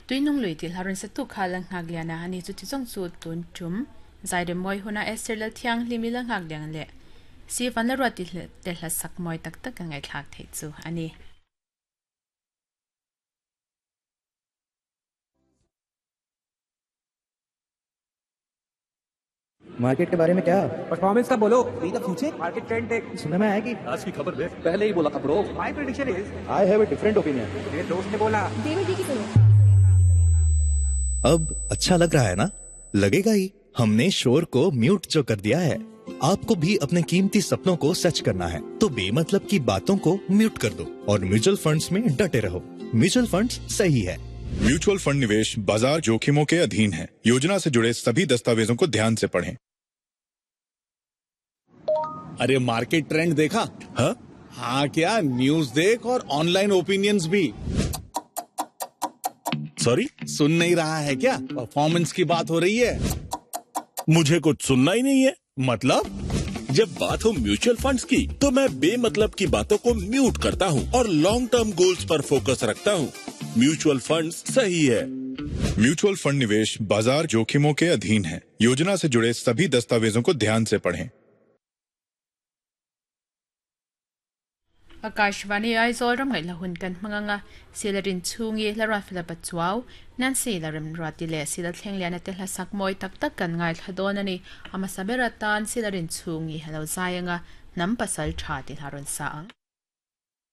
ตุยนุ่งลุยติลารุนสตุคาลังหักเลียนะฮันนี่จุดที่ส่งสูตรตุนจุ่มใจเดมอยหัวหน้าเอสเตอร์เลเทียงลิมิลังหักเลียงเละซีฟันเลรวดติเดลสักมอยตักกันไงคลากเทจูอันนี้ market के बारे में क्या परफॉर्मेंस का बोलो the future market trend take सुनने में आया कि आज की खबर में पहले ही बोला था bro my prediction is I have a different opinion मेरे दोस्त ने बोला डेविड जी की सुनो अब अच्छा लग रहा है ना? लगेगा ही। हमने शोर को म्यूट जो कर दिया है। आपको भी अपने कीमती सपनों को सच करना है तो बेमतलब की बातों को म्यूट कर दो और म्यूचुअल फंड्स में डटे रहो। म्यूचुअल फंड्स सही है। म्यूचुअल फंड निवेश बाजार जोखिमों के अधीन है। योजना से जुड़े सभी दस्तावेजों को ध्यान से पढ़ें। अरे मार्केट ट्रेंड देखा? हाँ क्या न्यूज देख और ऑनलाइन ओपिनियंस भी। सॉरी, सुन नहीं रहा है क्या? परफॉर्मेंस की बात हो रही है। मुझे कुछ सुनना ही नहीं है। मतलब जब बात हो म्यूचुअल फंड्स की तो मैं बेमतलब की बातों को म्यूट करता हूँ और लॉन्ग टर्म गोल्स पर फोकस रखता हूँ। म्यूचुअल फंड्स सही है। म्यूचुअल फंड निवेश बाजार जोखिमों के अधीन है। योजना से जुड़े सभी दस्तावेजों को ध्यान से पढ़ें। आकाशवाणी आइजोल रम गैला हुनकन मंगांगा सिलरिन छुंगी लरा फिला बचवाव नंसी लरम रातिले सिला थेंगलियाना तेला सकमोय तक kan ngai thadonani ama saberatan silarin छुंगी hello जायंगा नम पसल छाति हारुन सा